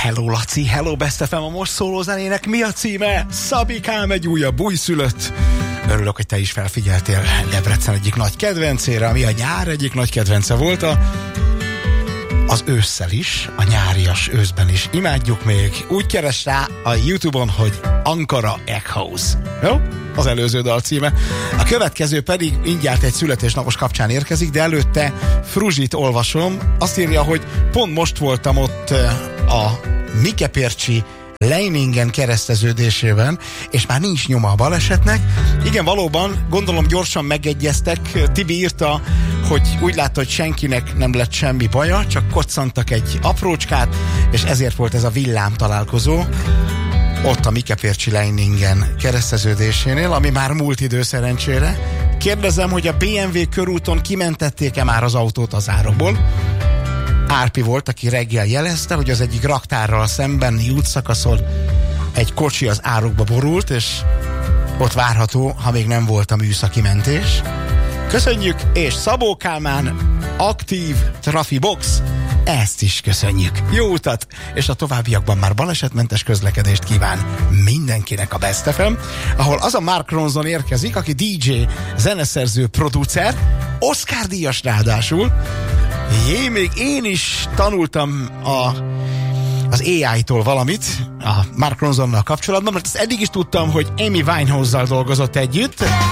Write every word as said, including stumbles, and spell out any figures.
Hello Laci, hello Best ef em, a most szóló zenének mi a címe? Szabikám egy újabb újszülött. Örülök, hogy te is felfigyeltél Debrecen egyik nagy kedvencére, ami a nyár egyik nagy kedvence volt, a, az ősszel is, a nyárias őszben is. Imádjuk még. Úgy keres rá a YouTube-on, hogy Ankara Echoes. Jó? Az előző dal címe. A következő pedig mindjárt egy születésnapos kapcsán érkezik, de előtte Fruzsit olvasom. Azt írja, hogy pont most voltam ott a Mikepércsi Leiningen kereszteződésében, és már nincs nyoma a balesetnek. Igen, valóban, gondolom gyorsan megegyeztek. Tibi írta, hogy úgy látta, hogy senkinek nem lett semmi baja, csak koccantak egy aprócskát, és ezért volt ez a villám találkozó ott a Mikepércsi Leiningen kereszteződésénél, ami már múlt idő szerencsére. Kérdezem, hogy a bé em vé körúton kimentették-e már az autót az árokból? Árpi volt, aki reggel jelezte, hogy az egyik raktárral szembenni útszakaszon egy kocsi az árokba borult, és ott várható, ha még nem volt a műszaki mentés. Köszönjük, és Szabó Kálmán aktív Trafibox, ezt is köszönjük. Jó utat, és a továbbiakban már balesetmentes közlekedést kíván mindenkinek a Best ef em, ahol az a Mark Ronson érkezik, aki dé dzsé, zeneszerző, producer, Oscar díjas ráadásul. Jé, még én is tanultam a, az á í-tól valamit a Mark Ronsonnal kapcsolatban, mert ezt eddig is tudtam, hogy Amy Winehouse-zal dolgozott együtt.